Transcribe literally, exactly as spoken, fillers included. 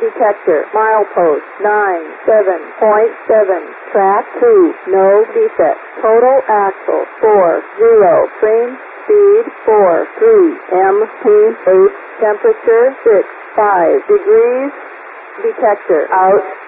detector, milepost nine seven point seven, track two, no defect, total axle four zero, train speed four three, M P eight, temperature six five degrees, detector out.